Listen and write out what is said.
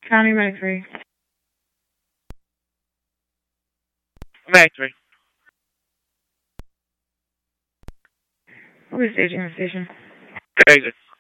County Medic 3. Medic 3. Who is agent of the station? Taser.